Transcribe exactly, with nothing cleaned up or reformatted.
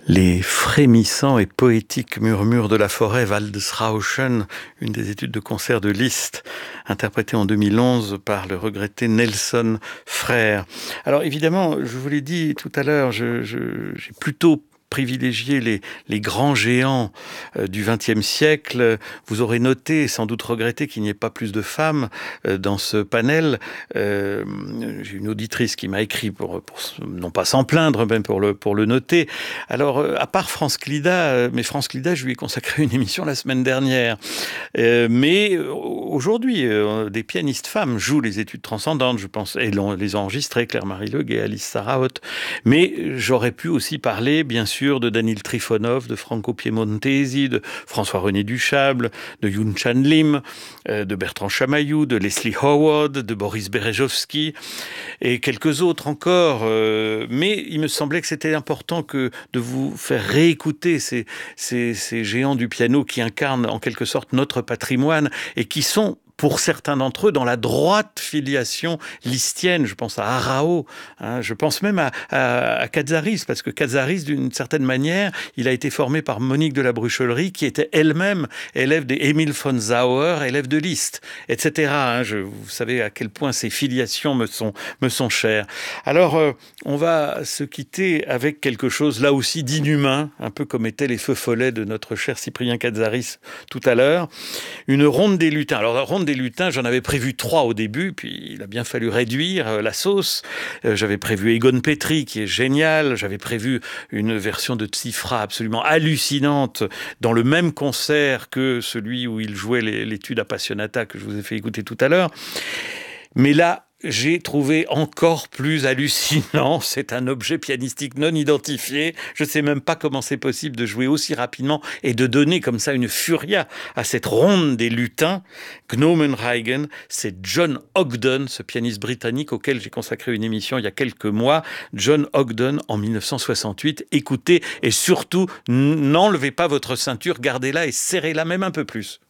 Les frémissants et poétiques murmures de la forêt, Waldesrauschen, une des études de concert de Liszt, interprétée en deux mille onze par le regretté Nelson Frère. Alors évidemment, je vous l'ai dit tout à l'heure, je, je, j'ai plutôt privilégier les, les grands géants euh, du vingtième siècle. Vous aurez noté, sans doute regretté, qu'il n'y ait pas plus de femmes euh, dans ce panel. Euh, j'ai une auditrice qui m'a écrit, pour, pour non pas s'en plaindre, même pour le, pour le noter. Alors, euh, à part France Clida, euh, mais France Clida, je lui ai consacré une émission la semaine dernière. Euh, mais euh, aujourd'hui, euh, des pianistes femmes jouent les études transcendantes, je pense, et l'ont, les ont enregistrées, Claire-Marie Legue et Alice Sarraute. Mais j'aurais pu aussi parler, bien sûr, de Danil Trifonov, de Franco Piemontesi, de François-René Duchâble, de Youn Chan Lim, euh, de Bertrand Chamaillou, de Leslie Howard, de Boris Berezovsky et quelques autres encore. Euh, mais il me semblait que c'était important que de vous faire réécouter ces, ces, ces géants du piano qui incarnent en quelque sorte notre patrimoine et qui sont, pour certains d'entre eux, dans la droite filiation listienne. Je pense à Arao, hein, je pense même à, à, à Katsaris, parce que Katsaris, d'une certaine manière, il a été formé par Monique de la Bruchellerie, qui était elle-même élève d'Emil von Sauer, élève de Liszt, et cetera. Hein, je, vous savez à quel point ces filiations me sont, me sont chères. Alors, euh, on va se quitter avec quelque chose, là aussi, d'inhumain, un peu comme étaient les feux follets de notre cher Cyprien Katsaris tout à l'heure. Une ronde des lutins. Alors, la ronde des lutins, j'en avais prévu trois au début, puis il a bien fallu réduire euh, la sauce. Euh, j'avais prévu Egon Petri, qui est génial. J'avais prévu une version de Tsifra absolument hallucinante dans le même concert que celui où il jouait les, l'étude Appassionata que je vous ai fait écouter tout à l'heure. Mais là, j'ai trouvé encore plus hallucinant. C'est un objet pianistique non identifié. Je ne sais même pas comment c'est possible de jouer aussi rapidement et de donner comme ça une furia à cette ronde des lutins. Gnomenreigen, c'est John Ogden, ce pianiste britannique auquel j'ai consacré une émission il y a quelques mois. John Ogden en dix-neuf cent soixante-huit. Écoutez et surtout, n'enlevez pas votre ceinture, gardez-la et serrez-la même un peu plus.